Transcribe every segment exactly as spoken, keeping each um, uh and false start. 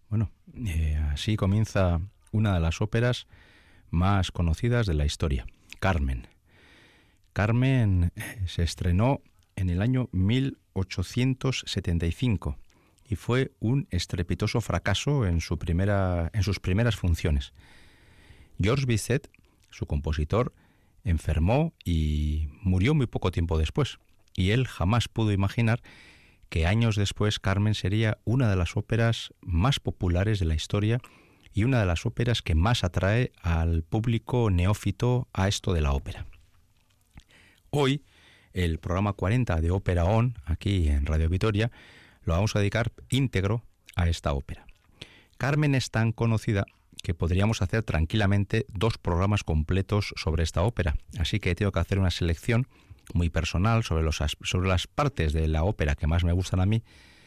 Bueno, eh, así comienza una de las óperas más conocidas de la historia, Carmen. Carmen se estrenó en el año mil ochocientos setenta y cinco y fue un estrepitoso fracaso en, su primera, en sus primeras funciones. Georges Bizet, su compositor, enfermó y murió muy poco tiempo después, y él jamás pudo imaginar que años después Carmen sería una de las óperas más populares de la historia y una de las óperas que más atrae al público neófito a esto de la ópera. Hoy, el programa cuarenta de Ópera On, aquí en Radio Vitoria, lo vamos a dedicar íntegro a esta ópera. Carmen es tan conocida que podríamos hacer tranquilamente dos programas completos sobre esta ópera, así que tengo que hacer una selección muy personal sobre, los, sobre las partes de la ópera que más me gustan a mí,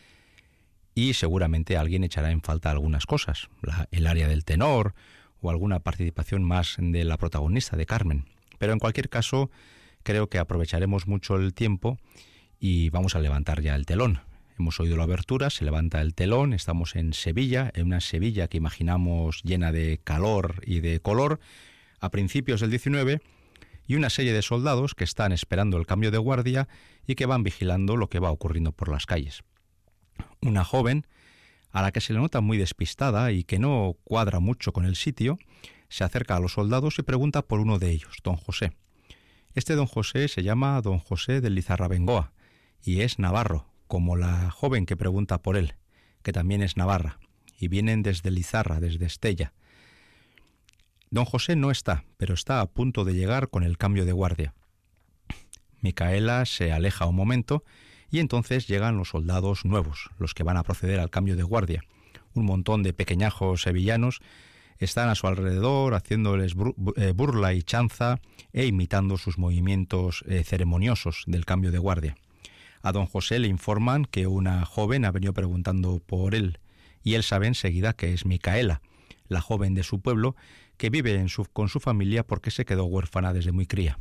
y seguramente alguien echará en falta algunas cosas, la, el área del tenor o alguna participación más de la protagonista, de Carmen. Pero en cualquier caso, creo que aprovecharemos mucho el tiempo y vamos a levantar ya el telón. Hemos oído la abertura, se levanta el telón, estamos en Sevilla, en una Sevilla que imaginamos llena de calor y de color, a principios del diecinueve, y una serie de soldados que están esperando el cambio de guardia y que van vigilando lo que va ocurriendo por las calles. Una joven, a la que se le nota muy despistada y que no cuadra mucho con el sitio, se acerca a los soldados y pregunta por uno de ellos, don José. Este don José se llama don José de Lizarrabengoa y es navarro, como la joven que pregunta por él, que también es navarra, y vienen desde Lizarra, desde Estella. Don José no está, pero está a punto de llegar con el cambio de guardia. Micaela se aleja un momento y entonces llegan los soldados nuevos, los que van a proceder al cambio de guardia. Un montón de pequeñajos sevillanos están a su alrededor haciéndoles burla y chanza e imitando sus movimientos eh, ceremoniosos del cambio de guardia. A don José le informan que una joven ha venido preguntando por él y él sabe enseguida que es Micaela, la joven de su pueblo, que vive en su, con su familia porque se quedó huérfana desde muy cría.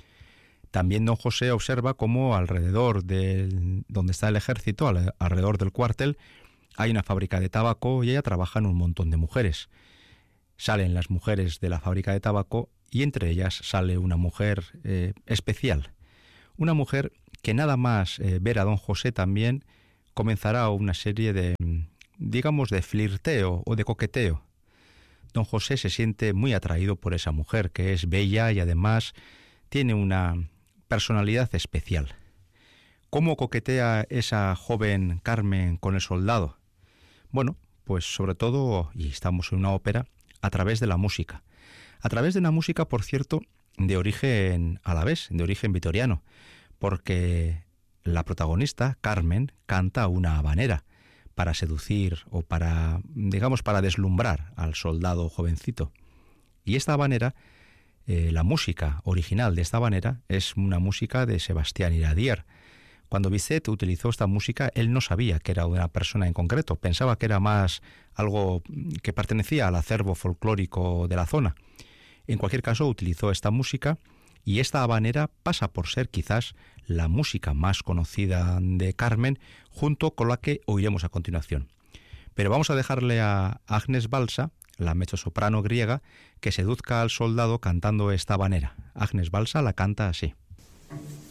También don José observa cómo alrededor de donde está el ejército, al, alrededor del cuartel, hay una fábrica de tabaco y allá trabajan un montón de mujeres. Salen las mujeres de la fábrica de tabaco y entre ellas sale una mujer eh, especial. Una mujer que nada más eh, ver a don José también comenzará una serie de, digamos, de flirteo o de coqueteo. Don José se siente muy atraído por esa mujer, que es bella y además tiene una personalidad especial. ¿Cómo coquetea esa joven Carmen con el soldado? Bueno, pues sobre todo, y estamos en una ópera, a través de la música. A través de una música, por cierto, de origen alavés, de origen vitoriano, porque la protagonista, Carmen, canta una habanera para seducir o para, digamos, para deslumbrar al soldado jovencito. Y esta habanera, eh, la música original de esta habanera es una música de Sebastián Iradier. Cuando Bizet utilizó esta música, él no sabía que era una persona en concreto, pensaba que era más algo que pertenecía al acervo folclórico de la zona. En cualquier caso, utilizó esta música y esta habanera pasa por ser quizás la música más conocida de Carmen, junto con la que oiremos a continuación. Pero vamos a dejarle a Agnes Balsa, la mezzosoprano griega, que seduzca al soldado cantando esta habanera. Agnes Balsa la canta así.